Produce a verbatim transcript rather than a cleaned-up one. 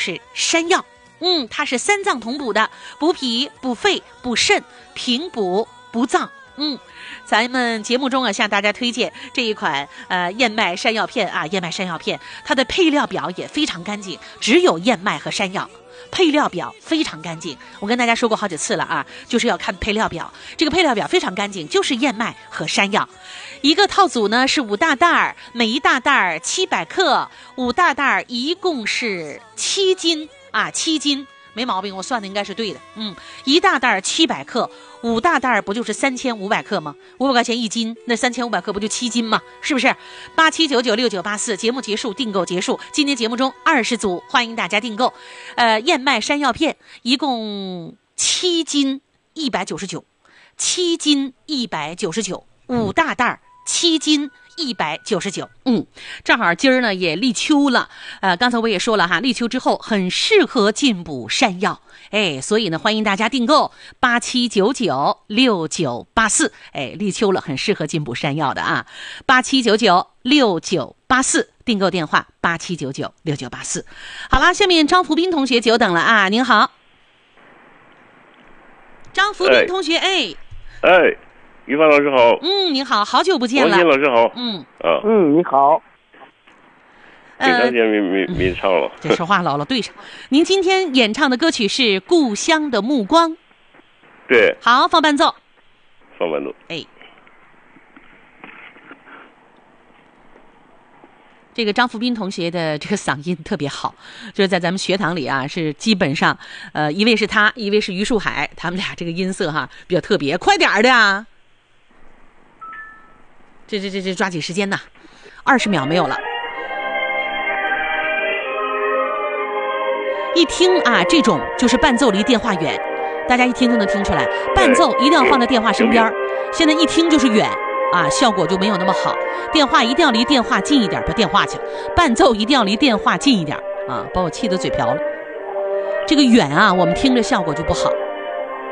就是山药。嗯，它是三脏同补的，补脾、补肺、补肾、平补补脏。嗯，咱们节目中啊，向大家推荐这一款呃燕麦山药片啊，燕麦山药片，它的配料表也非常干净，只有燕麦和山药。配料表非常干净，我跟大家说过好几次了啊，就是要看配料表。这个配料表非常干净，就是燕麦和山药。一个套组呢是五大袋儿，每一大袋儿七百克，五大袋儿一共是七斤啊，七斤。没毛病，我算的应该是对的。嗯，一大袋七百克，五大袋不就是三千五百克吗？五百块钱一斤，那三千五百克不就七斤吗？是不是？八七九九六九八四，节目结束，订购结束。今天节目中二十组，欢迎大家订购。呃，燕麦山药片一共七斤一百九十九，七斤一百九十九，五大袋七斤。一百九十九，嗯，正好今儿呢也立秋了，呃，刚才我也说了哈，立秋之后很适合进补山药，哎，所以呢欢迎大家订购八七九九六九八四，哎，立秋了很适合进补山药的啊，八七九九六九八四，订购电话八七九九六九八四。好了，下面张福斌同学久等了啊，您好，张福斌同学，哎， 哎。哎于凡老师好。 嗯，你好，好久不见了。 王鑫老师好。 嗯啊， 嗯，你好。 非常见没没没唱了。 这说话老了对上。您今天演唱的歌曲是《故乡的目光》。 对。 好，放伴奏。 放伴奏。 哎。这个张福斌同学的这个嗓音特别好，就是在咱们学堂里啊，是基本上，呃，一位是他，一位是于树海，他们俩这个音色哈比较特别，快点儿的啊！这这这这抓紧时间呐，二十秒没有了。一听啊，这种就是伴奏离电话远，大家一听就能听出来，伴奏一定要放在电话身边，现在一听就是远。啊，效果就没有那么好。电话一定要离电话近一点，把电话去了。伴奏一定要离电话近一点啊，把我气得嘴瓢了。这个远啊，我们听着效果就不好。